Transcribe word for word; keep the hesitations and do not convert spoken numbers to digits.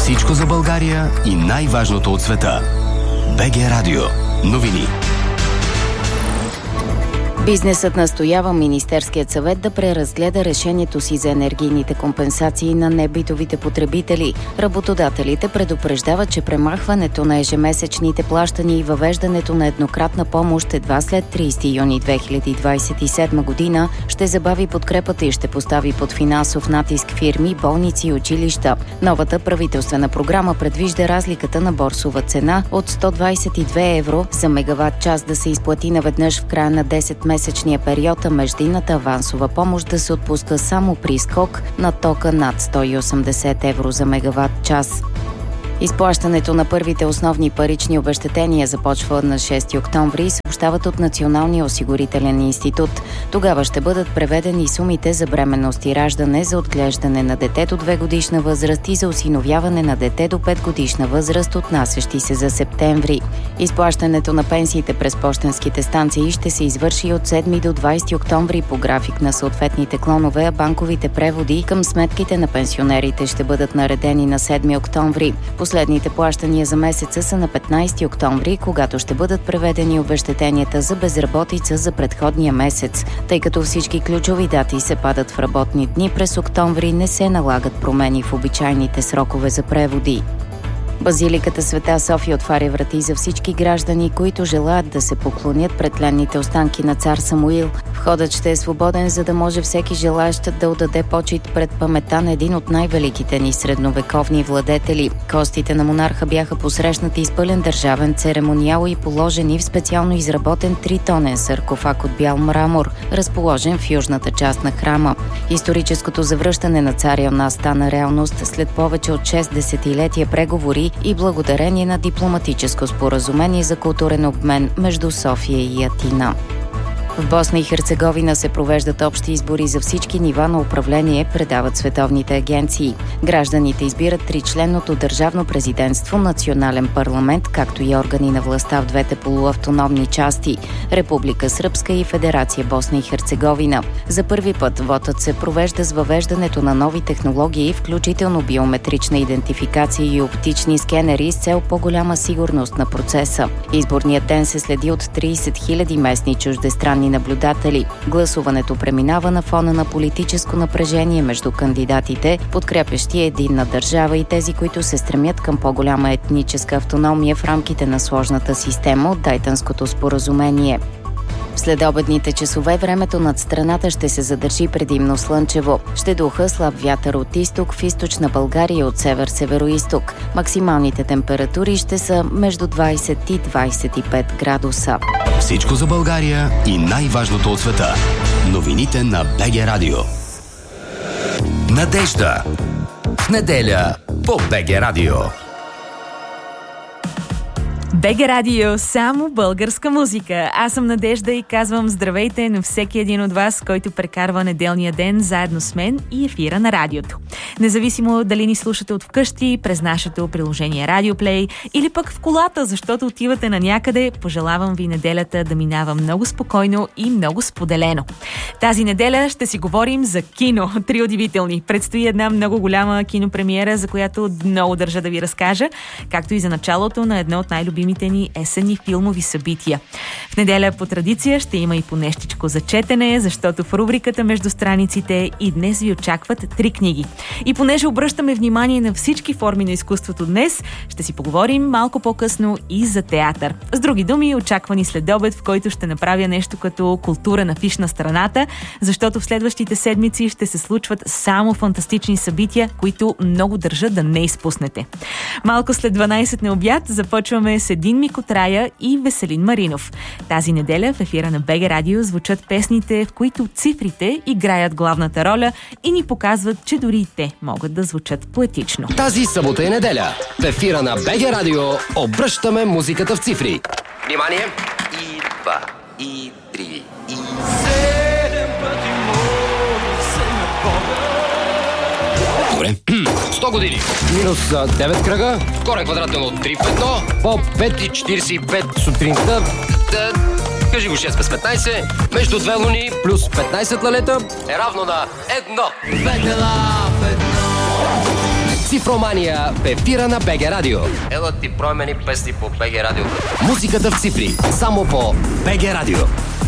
Всичко за България и най-важното от света. БГ Радио. Новини. Бизнесът настоява Министерският съвет да преразгледа решението си за енергийните компенсации на небитовите потребители. Работодателите предупреждават, че премахването на ежемесечните плащания и въвеждането на еднократна помощ едва след тридесети юни две хиляди двадесет и седма година ще забави подкрепата и ще постави под финансов натиск фирми, болници и училища. Новата правителствена програма предвижда разликата на борсова цена от сто двадесет и две евро за мегаватт час да се изплати наведнъж в края на десет месечния период, а междинната авансова помощ да се отпуска само при скок на тока над сто и осемдесет евро за мегаватт час. Изплащането на първите основни парични обезщетения започва на шести октомври, съобщават от Националния осигурителен институт. Тогава ще бъдат преведени сумите за бременност и раждане, за отглеждане на дете до две годишна възраст и за осиновяване на дете до пет годишна възраст, отнасящи се за септември. Изплащането на пенсиите през пощенските станции ще се извърши от седми до двадесети октомври по график на съответните клонове, а банковите преводи към сметките на пенсионерите ще бъдат наредени на седми октомври. Последните плащания за месеца са на петнадесети октомври, когато ще бъдат преведени обезщетенията за безработица за предходния месец. Тъй като всички ключови дати се падат в работни дни, през октомври не се налагат промени в обичайните срокове за преводи. Базиликата Света София отваря врати за всички граждани, които желаят да се поклонят пред тленните останки на цар Самуил. Входът ще е свободен, за да може всеки желаещ да отдаде почит пред паметта на един от най-великите ни средновековни владетели. Костите на монарха бяха посрещнати с пълен държавен церемониал и положени в специално изработен тритонен саркофаг от бял мрамор, разположен в южната част на храма. Историческото завръщане на царя у нас стана реалност след повече от шест десетилетия преговори и благодарение на дипломатическо споразумение за културен обмен между София и Атина. В Босна и Херцеговина се провеждат общи избори за всички нива на управление, предават световните агенции. Гражданите избират тричленното държавно президентство, национален парламент, както и органи на властта в двете полуавтономни части – Република Сръбска и Федерация Босна и Херцеговина. За първи път вотът се провежда с въвеждането на нови технологии, включително биометрична идентификация и оптични скенери с цел по-голяма сигурност на процеса. Изборният ден се следи от тридесет хиляди местни чуждестранни наблюдатели. Гласуването преминава на фона на политическо напрежение между кандидатите, подкрепящи единна държава и тези, които се стремят към по-голяма етническа автономия в рамките на сложната система от Дайтънското споразумение. В следобедните часове времето над страната ще се задържи предимно слънчево. Ще духа слаб вятър от изток в източна България от север-североизток. Максималните температури ще са между двадесет и двадесет и пет градуса. Всичко за България и най-важното от света. Новините на БГ Радио. Надежда. В неделя по БГ Радио. БГ Радио, само българска музика. Аз съм Надежда и казвам здравейте на всеки един от вас, който прекарва неделния ден заедно с мен и ефира на радиото. Независимо дали ни слушате от вкъщи, през нашето приложение RadioPlay или пък в колата, защото отивате на някъде, пожелавам ви неделята да минава много спокойно и много споделено. Тази неделя ще си говорим за кино. Три удивителни. Предстои една много голяма кинопремиера, за която много държа да ви разкажа, както и за началото на едно от най-любимите ни есенни филмови събития. В неделя по традиция ще има и по нещичко за четене, защото в рубриката между страниците и днес ви очакват три книги. И понеже обръщаме внимание на всички форми на изкуството днес, ще си поговорим малко по-късно и за театър. С други думи, очаква ни следобед, в който ще направя нещо като културен афиш на страната, защото в следващите седмици ще се случват само фантастични събития, които много държа да не изпуснете. Малко след дванадесет на обяд започваме с Един Микотрая и Веселин Маринов. Тази неделя в ефира на БГ Радио звучат песните, в които цифрите играят главната роля и ни показват, че дори и те могат да звучат поетично. Тази събота и неделя в ефира на БГ Радио обръщаме музиката в цифри. Внимание! И два, и три, и седем пъти мога се напомня. Добре. сто години. Минус девет кръга. Корен квадратен от три в едно. По пет и четиридесет и пет сутринта. Да, кажи го шест без петнадесет. Между две луни плюс петнадесет лалета е равно на едно. Две дела в едно. Цифромания в ефира на БГ Радио. Ела ти промени песни по БГ Радио. Музиката в цифри. Само по БГ Радио.